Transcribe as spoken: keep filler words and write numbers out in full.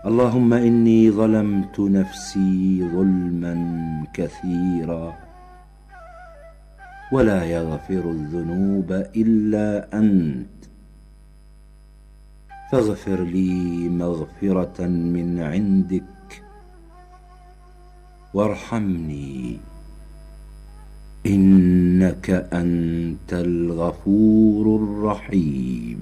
اللهم إني ظلمت نفسي ظلما كثيرا، ولا يغفر الذنوب إلا أنت، فاغفر لي مغفرة من عندك، وارحمني إنك أنت الغفور الرحيم.